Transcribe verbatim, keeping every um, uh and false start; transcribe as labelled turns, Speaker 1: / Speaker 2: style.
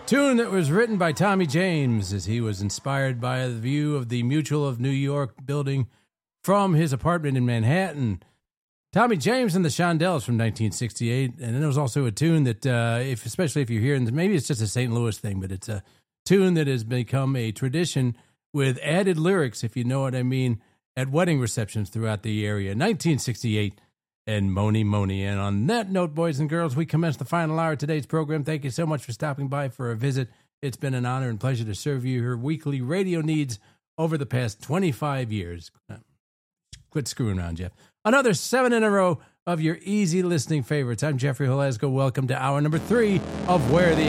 Speaker 1: Tune that was written by Tommy James as he was inspired by the view of the Mutual of New York building from his apartment in Manhattan. Tommy James and the Shondells from nineteen sixty-eight, and then there was also a tune that, uh, if especially if you're hearing, maybe it's just a Saint Louis thing, but it's a tune that has become a tradition with added lyrics, if you know what I mean, at wedding receptions throughout the area. nineteen sixty-eight and Mony Mony. And on that note, boys and girls, we commence the final hour of today's program. Thank you so much for stopping by for a visit. It's been an honor and pleasure to serve you your weekly radio needs over the past twenty-five years. Quit screwing around, Jeff. Another seven in a row of your easy listening favorites. I'm Jeffrey Holesco. Welcome to hour number three of Where the